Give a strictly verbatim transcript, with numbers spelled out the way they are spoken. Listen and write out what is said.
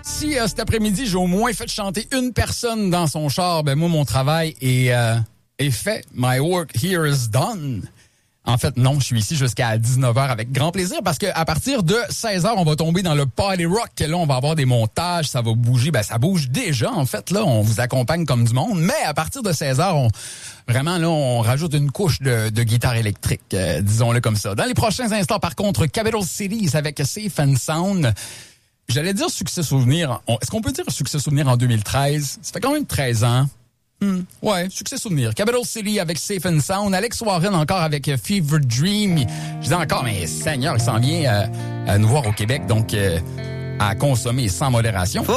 Si euh, cet après-midi, j'ai au moins fait chanter une personne dans son char, ben moi, mon travail est, euh, est fait. My work here is done. En fait, non, je suis ici jusqu'à dix-neuf heures avec grand plaisir parce qu'à partir de seize heures, on va tomber dans le party rock. Là, on va avoir des montages, ça va bouger. Ben, ça bouge déjà, en fait. Là, on vous accompagne comme du monde. Mais à partir de seize heures, on, vraiment, là, on rajoute une couche de, de guitare électrique, euh, disons-le comme ça. Dans les prochains instants, par contre, Capital Cities avec Safe and Sound. J'allais dire succès souvenir. On, est-ce qu'on peut dire succès souvenir en deux mille treize? Ça fait quand même treize ans. Hmm, ouais, succès souvenir. Capital City avec Safe and Sound. Alex Warren encore avec Fever Dream. Je dis encore, mais Seigneur, il s'en vient euh, à nous voir au Québec, donc euh, à consommer sans modération.